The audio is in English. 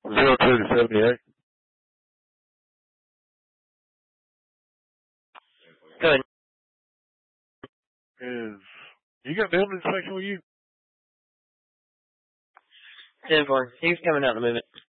02 to 78. Go ahead. You got building inspection with you? 10-4. He's coming out in a minute.